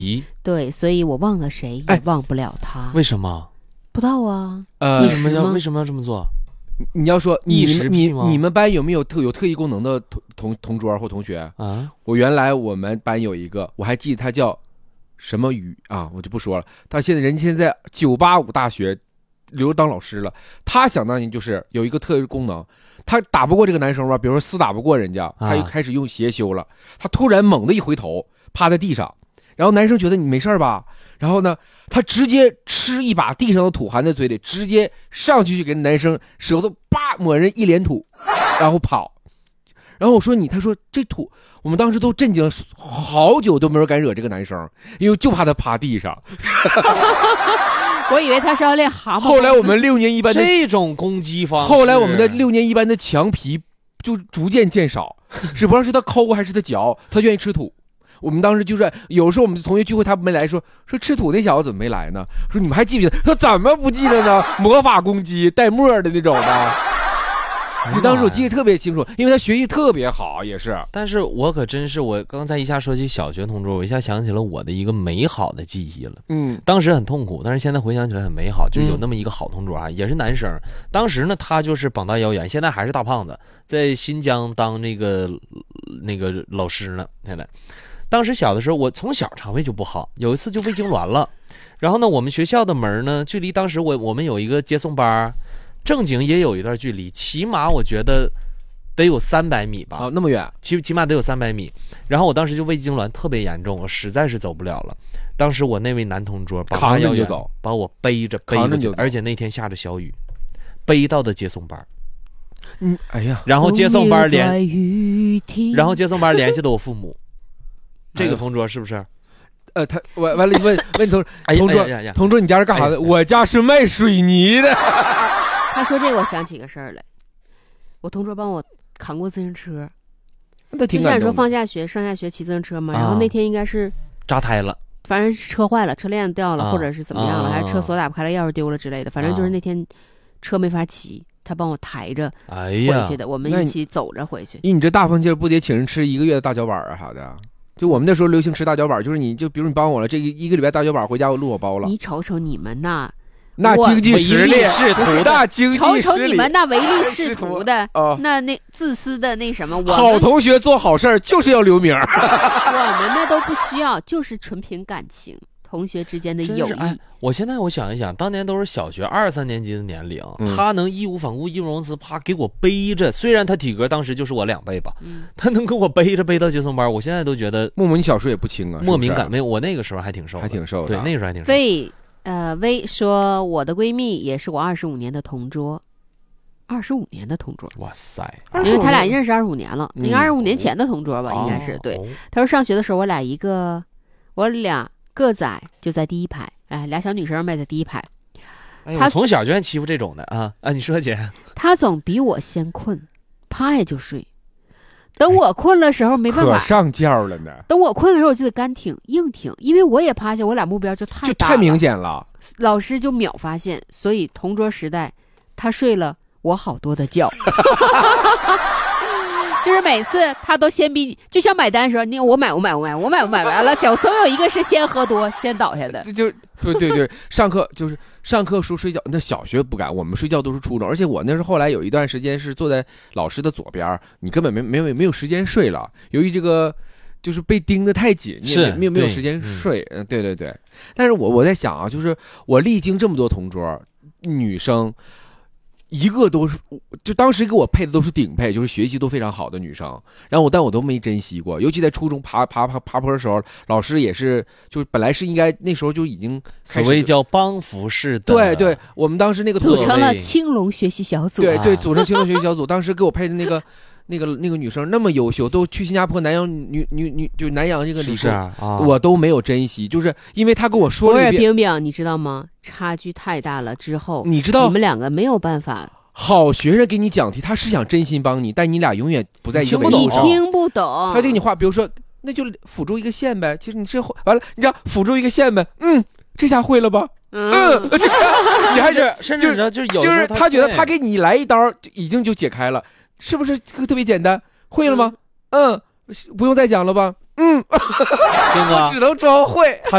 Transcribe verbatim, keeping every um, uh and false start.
咦， 对，所以我忘了谁也忘不了他。 为什么？ 不知道啊。 呃， 为什么要为什么要这么做？ 你要说你一时你癖吗你们班有没有特有特异功能的同同同桌或同学啊？ 我原来我们班有一个，我还记得他叫什么宇啊，我就不说了。他现在人家现在九八五大学留当老师了。他想当年就是有一个特异功能，他打不过这个男生吧，比如说厮打不过人家，他就开始用邪修了。他突然猛地一回头，趴在地上，然后男生觉得你没事吧，然后呢，他直接吃一把地上的土含在嘴里，直接上去就给男生舌头叭抹人一脸土，然后跑。然后我说你，他说这土，我们当时都震惊了，好久都没人敢惹这个男生，因为就怕他趴地上。 我以为他是要练蛤蟆。 后来我们六年一班的这种攻击方式， 后来我们的六年一班的墙皮就逐渐渐少，是不知道是他抠还是他嚼，他愿意吃土。我们当时就是有时候我们的同学聚会他没来，说说吃土那小子怎么没来呢？说你们还记不记得？说怎么不记得呢？魔法攻击带沫的那种的。就当时我记得特别清楚，因为他学习特别好，也是。 但是我可真是，我刚才一下说起小学同桌，我一下想起了我的一个美好的记忆了。 嗯， 当时很痛苦，但是现在回想起来很美好，就是有那么一个好同桌啊， 嗯、 也是男生。当时呢，他就是膀大腰圆，现在还是大胖子，在新疆当那个那个老师呢。现在，当时小的时候，我从小肠胃就不好，有一次就胃痉挛了。然后呢，我们学校的门呢，距离当时我我们有一个接送班。正经也有一段距离，起码我觉得得有三百米吧。 啊，那么远， 起起码得有三百米。然后我当时就胃痉挛特别严重，我实在是走不了了。当时我那位男同桌扛着就走， 把我背着背着就走，而且那天下着小雨，背到的接送班。 嗯，哎呀， 然后接送班联，然后接送班联系的我父母。这个同桌是不是？ 呃，他完完了问问同哎、 同桌、 哎、 同桌你家是干啥的？哎、我家是卖水泥的。 他说这个，我想起个事儿来。我同桌帮我扛过自行车。 那挺感动的。 之前说放下学、上下学骑自行车嘛，啊、然后那天应该是扎胎了， 反正是车坏了，车链掉了， 啊、 或者是怎么样了，啊、还是车锁打不开了，钥匙丢了之类的。反正就是那天车没法骑，他帮我抬着回去的， 哎、 我们一起走着回去。 你你这大风劲儿不得请人吃一个月的大脚板啊啥的？就我们那时候流行吃大脚板，就是你就比如你帮我了，这一个礼拜大脚板回家我路我包了。 你瞅瞅你们那。 那经济实力是图的，经济实力。 瞅瞅你们那唯利是图的， 哦、 那那自私的那什么。我好同学做好事儿就是要留名。 我们那都不需要，就是纯凭感情，同学之间的友谊。 哎、我现在我想一想，当年都是小学二三年级的年龄，嗯、他能义无反顾、义不容辞，啪给我背着。虽然他体格当时就是我两倍吧，嗯、他能给我背着背到接送班，我现在都觉得。 默默，你小时候也不轻啊， 莫名感没有，我那个时候还挺瘦的， 还挺瘦的。 对，那个时候还挺瘦的。 所以。呃，薇说我的闺蜜也是我二十五年的同桌，二十五年的同桌， 哇塞！ 因为他俩认识二十五年了， 嗯、 应该二十五年前的同桌吧， 哦、 应该是对。他说上学的时候，我俩一个，我俩个仔就在第一排，哎，俩小女生呗在第一排。 哎，我从小就爱欺负这种的啊啊！你说姐， 他总比我先困，趴下就睡。等我困的时候没办法， 可上觉了呢。 等我困的时候，我就得干挺硬挺，因为我也趴下，我俩目标就太大了， 就太明显了。 老师就秒发现，所以同桌时代，他睡了我好多的觉。就是每次他都先比你，就像买单的时候，你我买我买我买我买我买完了，总总有一个是先喝多先倒下的。 这就对对对，上课就是上课说睡觉，那小学不敢，我们睡觉都是初中，而且我那是后来有一段时间是坐在老师的左边，你根本没没有没有时间睡了，由于这个就是被盯得太紧，你也没有没有时间睡。嗯，对对对。但是我我在想啊，就是我历经这么多同桌女生。一个都是，就当时给我配的都是顶配，就是学习都非常好的女生。然后我，但我都没珍惜过，尤其在初中爬爬爬爬坡的时候，老师也是，就是本来是应该那时候就已经所谓叫帮扶式的。 对对，我们当时那个组成了青龙学习小组。 对对，组成青龙学习小组。当时给我配的那个。那个那个女生那么优秀，都去新加坡南洋女女女就南洋这个理工， 啊啊、 我都没有珍惜，就是因为他跟我说了一遍。 冰冰，你知道吗？差距太大了，之后你知道你们两个没有办法。 好学生给你讲题，他是想真心帮你，但你俩永远不在一个维度上。 你听不懂， 他对你话，比如说，那就辅助一个线呗。其实你这完了，你知道辅助一个线呗，嗯，这下会了吧？嗯，嗯这你还是甚至你知道，就是有就是他觉得他给你来一刀，已经就解开了。是不是特别简单？会了吗？嗯，嗯不用再讲了吧？ 嗯， 斌哥我只能装会。